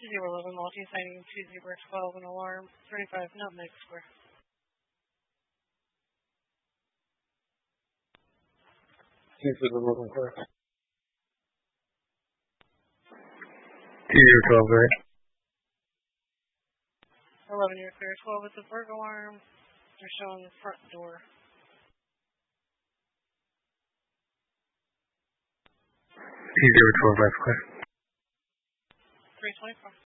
011, multi-signing 2012, an alarm, 35 Nutmeg Square. Thanks for the welcome clear. 2012, right? 11, you're clear. 12, it's a burglar alarm. They're showing the front door. 2012, that's clear. 324.